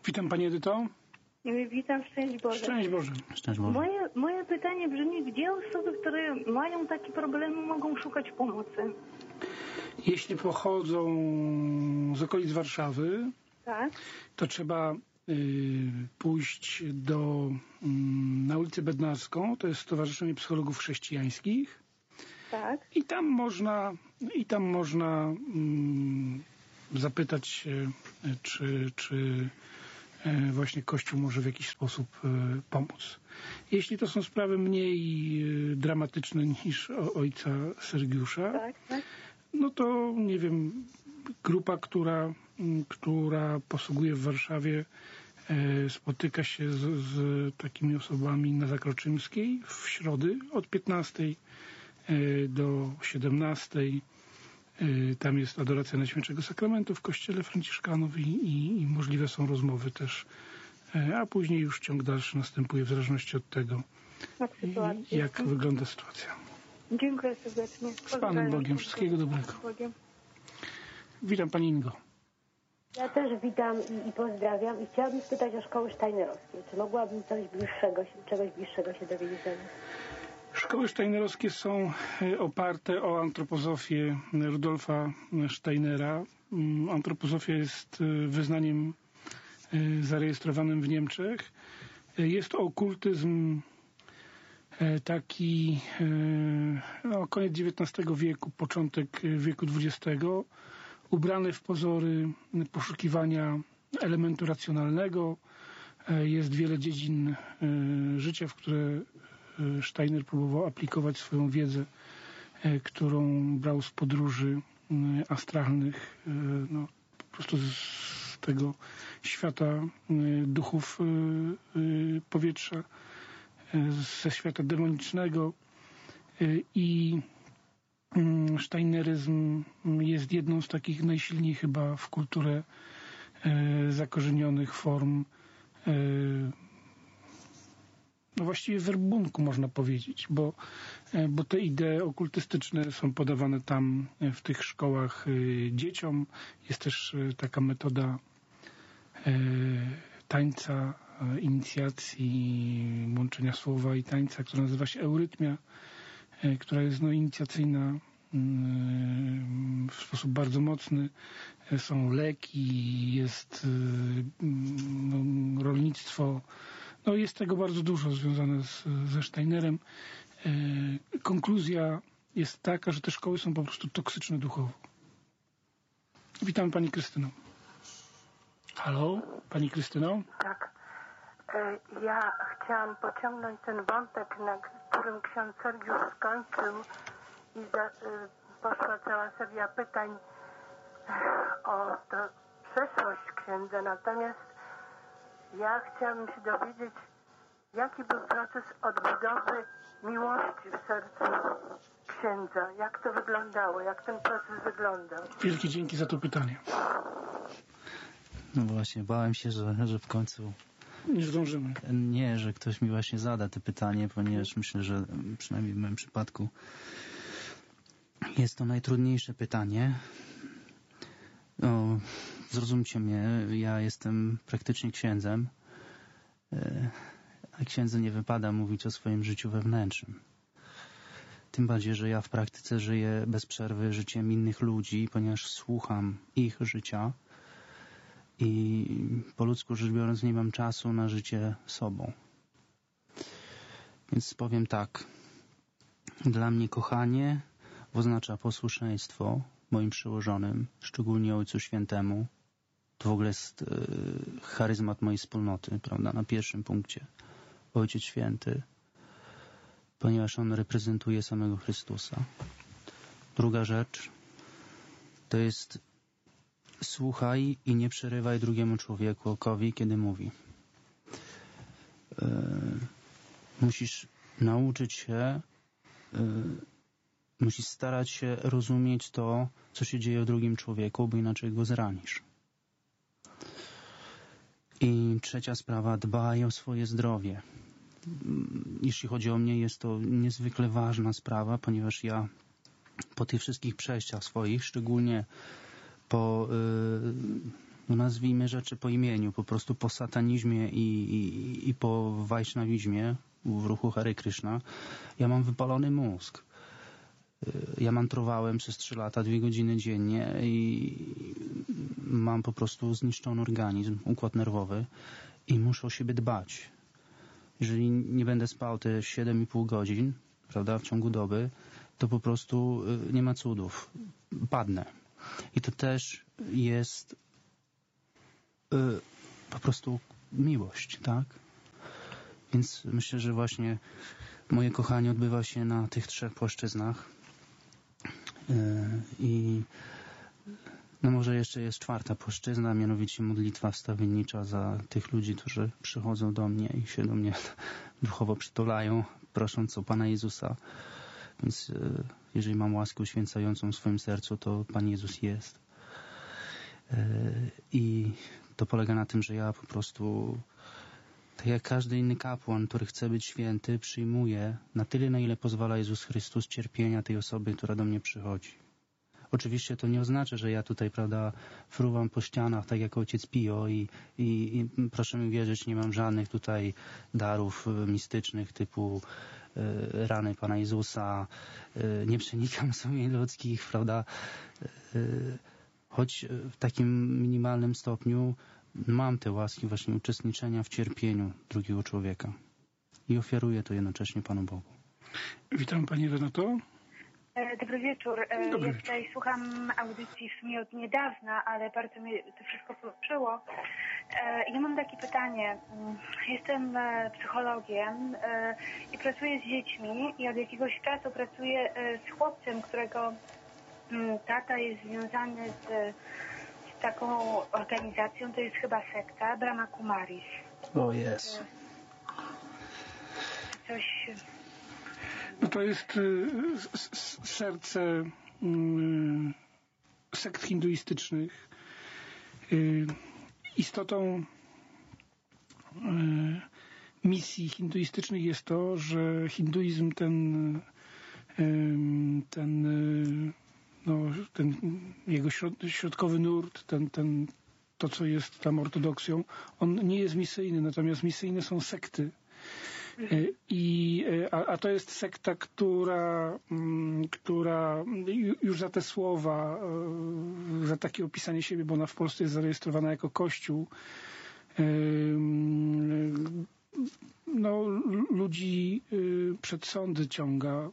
Witam Pani Edyto. Witam, szczęść Boże. Szczęść Boże. Szczęść Boże. Moje pytanie brzmi, gdzie osoby, które mają takie problemy, mogą szukać pomocy? Jeśli pochodzą z okolic Warszawy, Tak. to trzeba pójść na ulicę Bednarską, to jest Stowarzyszenie Psychologów Chrześcijańskich. Tak. I tam można zapytać się, czy właśnie Kościół może w jakiś sposób pomóc. Jeśli to są sprawy mniej dramatyczne niż ojca Sergiusza, Tak. no to nie wiem, grupa, która posługuje w Warszawie, spotyka się z takimi osobami na Zakroczymskiej w środy od 15 do 17. Tam jest adoracja Najświętszego Sakramentu w kościele Franciszkanów i możliwe są rozmowy też, a później już ciąg dalszy następuje w zależności od tego, jak wygląda sytuacja. Dziękuję serdecznie. Z Panem Bogiem. Wszystkiego dobrego. Witam Pani Ingo. Ja też witam i pozdrawiam i chciałabym spytać o szkoły sztajnerowskie. Czy mogłabym czegoś bliższego się dowiedzieć o nich? Szkoły sztajnerowskie są oparte o antropozofię Rudolfa Steinera. Antropozofia jest wyznaniem zarejestrowanym w Niemczech. Jest to okultyzm taki koniec XIX wieku, początek wieku XX, ubrany w pozory poszukiwania elementu racjonalnego. Jest wiele dziedzin życia, w które Steiner próbował aplikować swoją wiedzę, którą brał z podróży astralnych, po prostu z tego świata duchów powietrza, ze świata demonicznego, i Steineryzm jest jedną z takich najsilniej chyba w kulturze zakorzenionych form właściwie werbunku, można powiedzieć, bo te idee okultystyczne są podawane tam w tych szkołach dzieciom. Jest też taka metoda tańca, inicjacji, łączenia słowa i tańca, która nazywa się eurytmia, która jest inicjacyjna w sposób bardzo mocny. Są leki, jest rolnictwo. Jest tego bardzo dużo związane ze Steinerem. Konkluzja jest taka, że te szkoły są po prostu toksyczne duchowo. Witam Pani Krystyno. Halo, Pani Krystyno? Tak. Ja chciałam pociągnąć ten wątek, na którym ksiądz Sergiusz skończył i poszła cała seria pytań o przeszłość księdza. Natomiast ja chciałabym się dowiedzieć, jaki był proces odbudowy miłości w sercu księdza. Jak to wyglądało? Jak ten proces wyglądał? Wielkie dzięki za to pytanie. No właśnie, bałem się, że w końcu nie zdążymy. Nie, że ktoś mi właśnie zada to pytanie, ponieważ myślę, że przynajmniej w moim przypadku jest to najtrudniejsze pytanie. Zrozumcie mnie, ja jestem praktycznie księdzem, a księdzu nie wypada mówić o swoim życiu wewnętrznym. Tym bardziej, że ja w praktyce żyję bez przerwy życiem innych ludzi, ponieważ słucham ich życia i po ludzku rzecz biorąc nie mam czasu na życie sobą. Więc powiem tak. Dla mnie kochanie oznacza posłuszeństwo moim przełożonym, szczególnie Ojcu Świętemu. To w ogóle jest charyzmat mojej wspólnoty, prawda, na pierwszym punkcie. Ojciec Święty, ponieważ on reprezentuje samego Chrystusa. Druga rzecz to jest słuchaj i nie przerywaj drugiemu człowiekowi, kiedy mówi. Musisz nauczyć się, musisz starać się rozumieć to, co się dzieje w drugim człowieku, bo inaczej go zranisz. I trzecia sprawa, dbaj o swoje zdrowie. Jeśli chodzi o mnie, jest to niezwykle ważna sprawa, ponieważ ja po tych wszystkich przejściach swoich, szczególnie po no nazwijmy rzeczy po imieniu, po prostu po satanizmie i po wajsznawizmie w ruchu Hare Krishna, ja mam wypalony mózg. Ja mantrowałem przez 3 lata, 2 godziny dziennie i mam po prostu zniszczony organizm, układ nerwowy i muszę o siebie dbać. Jeżeli nie będę spał te 7,5 godzin, prawda, w ciągu doby, to po prostu nie ma cudów. Padnę. I to też jest po prostu miłość, tak? Więc myślę, że właśnie moje kochanie odbywa się na tych 3 płaszczyznach. I no może jeszcze jest 4. płaszczyzna, mianowicie modlitwa wstawiennicza za tych ludzi, którzy przychodzą do mnie i się do mnie duchowo przytulają, prosząc o Pana Jezusa. Więc jeżeli mam łaskę uświęcającą w swoim sercu, to Pan Jezus jest. I to polega na tym, że ja po prostu, tak jak każdy inny kapłan, który chce być święty, przyjmuję na tyle, na ile pozwala Jezus Chrystus, cierpienia tej osoby, która do mnie przychodzi. Oczywiście to nie oznacza, że ja tutaj, prawda, fruwam po ścianach, tak jak ojciec Pio i proszę mi wierzyć, nie mam żadnych tutaj darów mistycznych typu rany Pana Jezusa, nie przenikam sumień ludzkich, prawda, choć w takim minimalnym stopniu mam te łaski właśnie uczestniczenia w cierpieniu drugiego człowieka i ofiaruję to jednocześnie Panu Bogu. Witam Pani Renato. Dobry wieczór. Dobry Ja wieczór. tutaj słucham audycji w sumie od niedawna, ale bardzo mnie to wszystko poruszyło. Ja mam takie pytanie. Jestem psychologiem i pracuję z dziećmi i od jakiegoś czasu pracuję z chłopcem, którego tata jest związany z taką organizacją, to jest chyba sekta Brahma Kumaris. O jest. Coś... No to jest serce sekt hinduistycznych. Istotą misji hinduistycznych jest to, że hinduizm ten jego środkowy nurt, to co jest tam ortodoksją, on nie jest misyjny, natomiast misyjne są sekty. A to jest sekta, która już za te słowa, za takie opisanie siebie, bo ona w Polsce jest zarejestrowana jako kościół, no, ludzi przed sądy ciąga,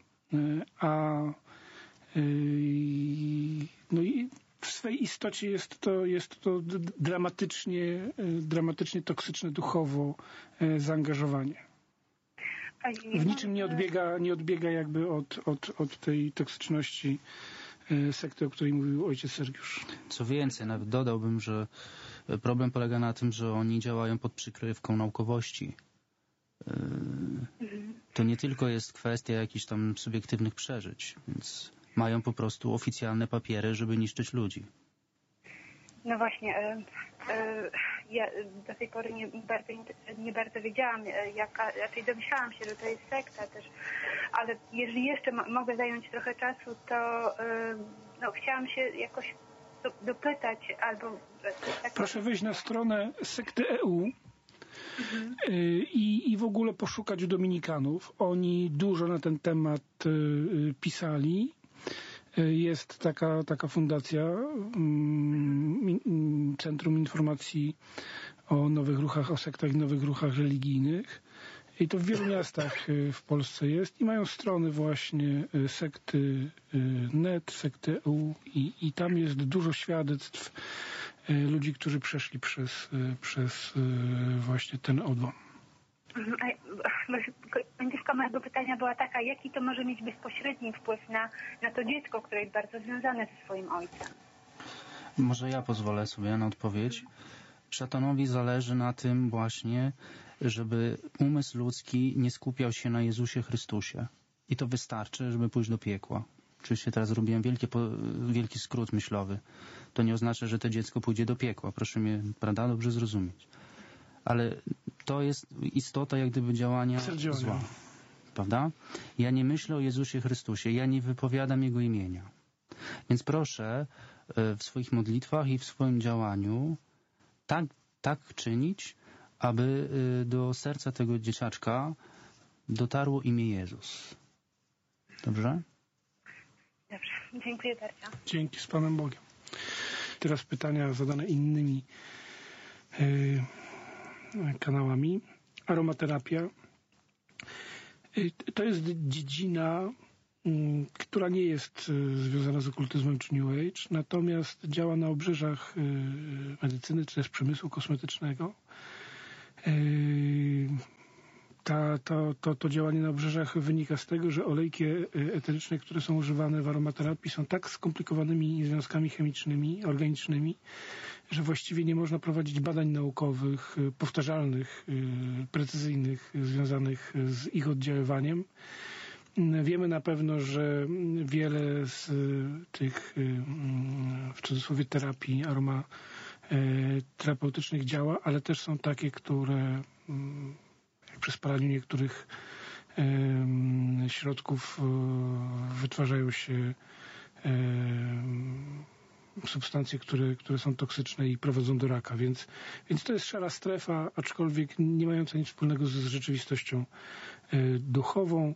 no i w swej istocie jest to dramatycznie toksyczne duchowo zaangażowanie. W niczym nie odbiega jakby od tej toksyczności sekty, o której mówił ojciec Sergiusz. Co więcej, nawet dodałbym, że problem polega na tym, że oni działają pod przykrywką naukowości. To nie tylko jest kwestia jakichś tam subiektywnych przeżyć, więc mają po prostu oficjalne papiery, żeby niszczyć ludzi. No właśnie, ja do tej pory nie bardzo wiedziałam, raczej domyślałam się, że to jest sekta też, ale jeżeli jeszcze mogę zająć trochę czasu, to no, chciałam się jakoś dopytać albo... Proszę wejść na stronę sekty EU i w ogóle poszukać u Dominikanów. Oni dużo na ten temat pisali. Jest taka fundacja, Centrum Informacji o Nowych Ruchach, o sektach i nowych ruchach religijnych. I to w wielu miastach w Polsce jest. I mają strony właśnie sekty NET, sekty EU i tam jest dużo świadectw ludzi, którzy przeszli przez właśnie ten odłam. Końcówka mojego pytania była taka, jaki to może mieć bezpośredni wpływ na to dziecko, które jest bardzo związane ze swoim ojcem? Może ja pozwolę sobie na odpowiedź. Szatanowi zależy na tym właśnie, żeby umysł ludzki nie skupiał się na Jezusie Chrystusie. I to wystarczy, żeby pójść do piekła. Oczywiście teraz zrobiłem wielki skrót myślowy. To nie oznacza, że to dziecko pójdzie do piekła. Proszę mnie, prawda, dobrze zrozumieć. Ale to jest istota jak gdyby działania zła. Prawda? Ja nie myślę o Jezusie Chrystusie. Ja nie wypowiadam Jego imienia. Więc proszę w swoich modlitwach i w swoim działaniu tak czynić, aby do serca tego dzieciaczka dotarło imię Jezus. Dobrze? Dobrze, dziękuję bardzo. Dzięki, z Panem Bogiem. Teraz pytania zadane innymi kanałami. Aromaterapia. To jest dziedzina, która nie jest związana z okultyzmem czy New Age, natomiast działa na obrzeżach medycyny czy też przemysłu kosmetycznego. To działanie na obrzeżach wynika z tego, że olejki eteryczne, które są używane w aromaterapii, są tak skomplikowanymi związkami chemicznymi, organicznymi, że właściwie nie można prowadzić badań naukowych, powtarzalnych, precyzyjnych, związanych z ich oddziaływaniem. Wiemy na pewno, że wiele z tych, w cudzysłowie, terapii aromaterapeutycznych działa, ale też są takie, które przy spalaniu niektórych środków wytwarzają się substancje, które są toksyczne i prowadzą do raka. Więc to jest szara strefa, aczkolwiek nie mająca nic wspólnego z rzeczywistością duchową.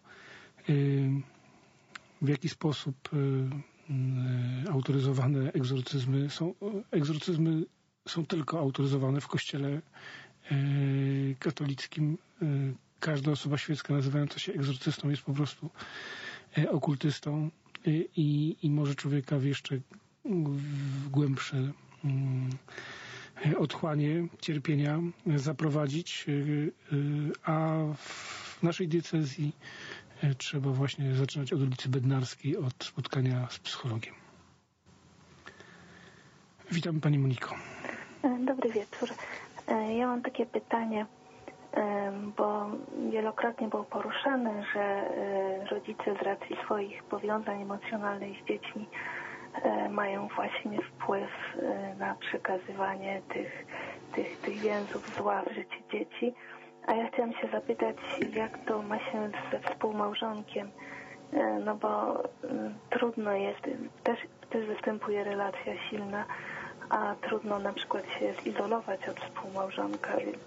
W jaki sposób autoryzowane egzorcyzmy są? Egzorcyzmy są tylko autoryzowane w Kościele katolickim. Każda osoba świecka nazywająca się egzorcystą jest po prostu okultystą i może człowieka w jeszcze głębsze otchłanie, cierpienia zaprowadzić, a w naszej diecezji trzeba właśnie zaczynać od ulicy Bednarskiej, od spotkania z psychologiem. Witam Pani Moniko. Dobry wieczór. Ja mam takie pytanie, bo wielokrotnie było poruszane, że rodzice z racji swoich powiązań emocjonalnych z dziećmi mają właśnie wpływ na przekazywanie tych więzów zła w życie dzieci. A ja chciałam się zapytać, jak to ma się ze współmałżonkiem, no bo trudno jest, też występuje relacja silna, a trudno na przykład się zizolować od współmałżonka, więc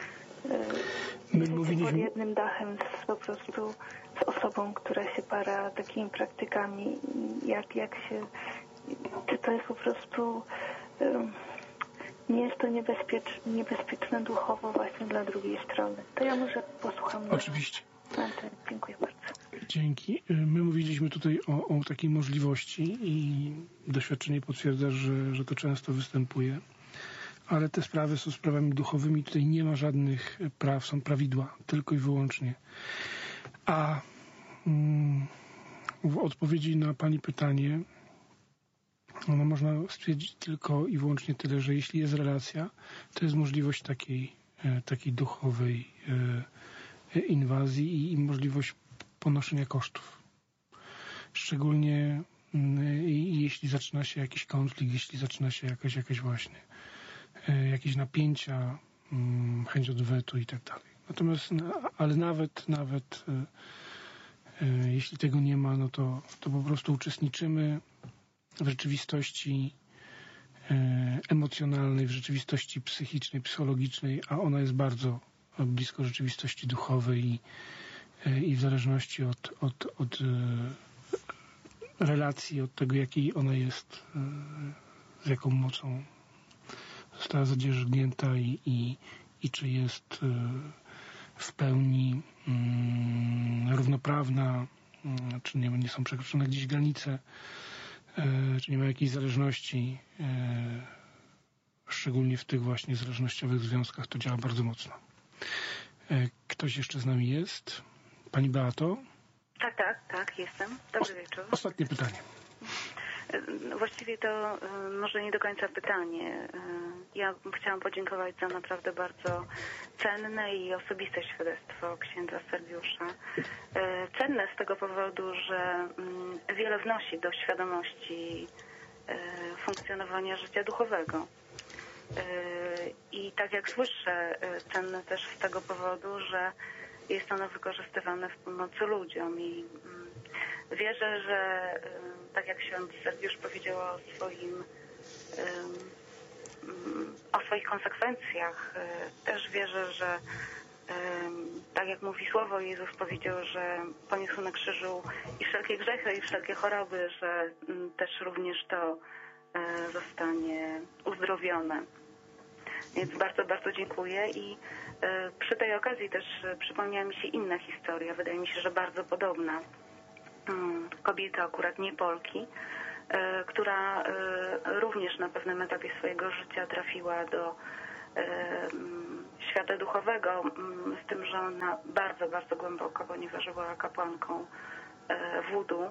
pod jednym dachem po prostu z osobą, która się para takimi praktykami, jak się, czy to jest po prostu, nie jest to niebezpieczne duchowo właśnie dla drugiej strony. To ja może posłucham. Oczywiście. Dziękuję bardzo. Dzięki. My mówiliśmy tutaj o takiej możliwości i doświadczenie potwierdza, że to często występuje. Ale te sprawy są sprawami duchowymi. Tutaj nie ma żadnych praw, są prawidła, tylko i wyłącznie. A w odpowiedzi na Pani pytanie można stwierdzić tylko i wyłącznie tyle, że jeśli jest relacja, to jest możliwość takiej duchowej inwazji i możliwość ponoszenia kosztów. Szczególnie jeśli zaczyna się jakiś konflikt, jeśli zaczyna się jakaś właśnie jakieś napięcia, chęć odwetu i tak dalej. Natomiast, ale nawet jeśli tego nie ma, no to po prostu uczestniczymy w rzeczywistości emocjonalnej, w rzeczywistości psychicznej, psychologicznej, a ona jest bardzo blisko rzeczywistości duchowej i w zależności od relacji, od tego, jakiej ona jest, z jaką mocą została zadzierzgnięta i czy jest w pełni równoprawna, czy nie są przekroczone gdzieś granice, czy nie ma jakiejś zależności, szczególnie w tych właśnie zależnościowych związkach to działa bardzo mocno. Ktoś jeszcze z nami jest? Pani Beato? Tak, jestem. Dobry wieczór. Ostatnie pytanie. Właściwie to może nie do końca pytanie. Ja chciałam podziękować za naprawdę bardzo cenne i osobiste świadectwo księdza Sergiusza. Cenne z tego powodu, że wiele wnosi do świadomości funkcjonowania życia duchowego. I tak jak słyszę, cenne też z tego powodu, że jest ono wykorzystywane w pomocy ludziom i wierzę, że tak jak ksiądz Sergiusz powiedział o swoich konsekwencjach. Też wierzę, że tak jak mówi Słowo, Jezus powiedział, że poniósł na krzyżu i wszelkie grzechy, i wszelkie choroby, że też również to zostanie uzdrowione. Więc bardzo, bardzo dziękuję i przy tej okazji też przypomniała mi się inna historia, wydaje mi się, że bardzo podobna. Kobieta, akurat nie Polki, która również na pewnym etapie swojego życia trafiła do świata duchowego, z tym, że ona bardzo, bardzo głęboko, ponieważ była kapłanką wudu.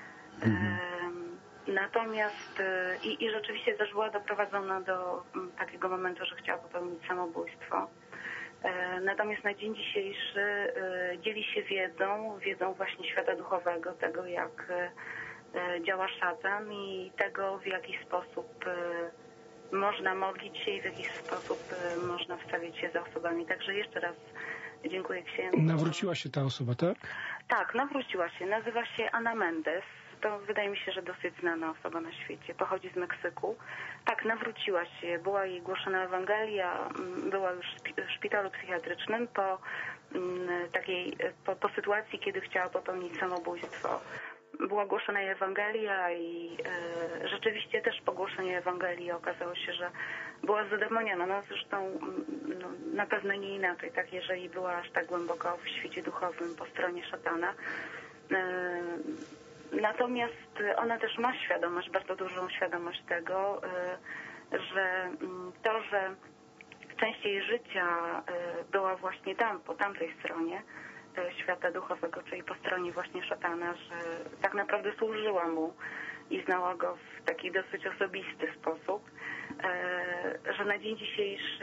Natomiast i rzeczywiście też była doprowadzona do takiego momentu, że chciała popełnić samobójstwo. Natomiast na dzień dzisiejszy dzieli się wiedzą właśnie świata duchowego, tego jak działa szatan i tego, w jaki sposób można modlić się i w jaki sposób można wstawiać się za osobami. Także jeszcze raz dziękuję księdzu. Nawróciła się ta osoba, tak? Tak, nawróciła się. Nazywa się Ana Mendes. To wydaje mi się, że dosyć znana osoba na świecie. Pochodzi z Meksyku. Tak, nawróciła się. Była jej głoszona Ewangelia. Była już w szpitalu psychiatrycznym po sytuacji, kiedy chciała popełnić samobójstwo. Była głoszona Ewangelia i rzeczywiście też po głoszeniu Ewangelii okazało się, że była zademoniona. No zresztą na pewno nie inaczej, tak, jeżeli była aż tak głęboko w świecie duchowym po stronie szatana. Natomiast ona też ma świadomość, bardzo dużą świadomość tego, że to, że część jej życia była właśnie tam, po tamtej stronie świata duchowego, czyli po stronie właśnie szatana, że tak naprawdę służyła mu i znała go w taki dosyć osobisty sposób, że na dzień dzisiejszy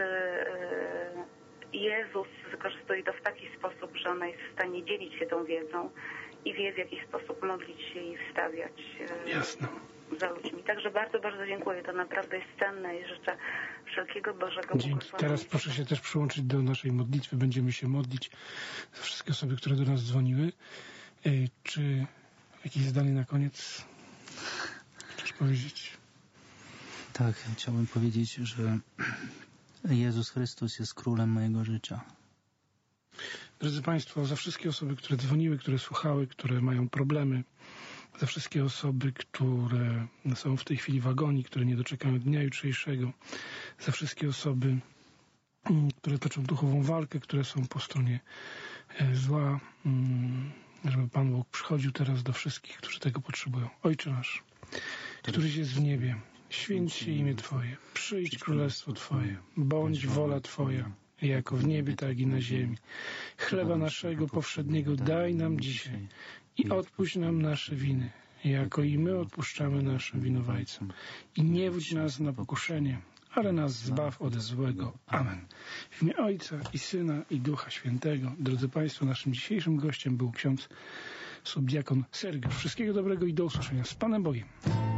Jezus wykorzystuje to w taki sposób, że ona jest w stanie dzielić się tą wiedzą i wie, w jaki sposób modlić się i wstawiać za ludźmi. Także bardzo, bardzo dziękuję. To naprawdę jest cenne i życzę wszelkiego Bożego błogosławieństwa. Teraz proszę się też przyłączyć do naszej modlitwy. Będziemy się modlić za wszystkie osoby, które do nas dzwoniły. Czy jakieś zdanie na koniec chcesz powiedzieć? Tak, chciałbym powiedzieć, że Jezus Chrystus jest królem mojego życia. Drodzy Państwo, za wszystkie osoby, które dzwoniły, które słuchały, które mają problemy, za wszystkie osoby, które są w tej chwili w agonii, które nie doczekają dnia jutrzejszego, za wszystkie osoby, które toczą duchową walkę, które są po stronie zła, żeby Pan Bóg przychodził teraz do wszystkich, którzy tego potrzebują. Ojcze nasz, któryś jest w niebie, święć się imię Twoje, przyjdź królestwo Twoje, bądź wola Twoja, jako w niebie, tak i na ziemi. Chleba naszego powszedniego daj nam dzisiaj i odpuść nam nasze winy, jako i my odpuszczamy naszym winowajcom. I nie wódź nas na pokuszenie, ale nas zbaw ode złego. Amen. W imię Ojca i Syna i Ducha Świętego. Drodzy Państwo, naszym dzisiejszym gościem był ksiądz subdiakon Sergiusz. Wszystkiego dobrego i do usłyszenia. Z Panem Bogiem.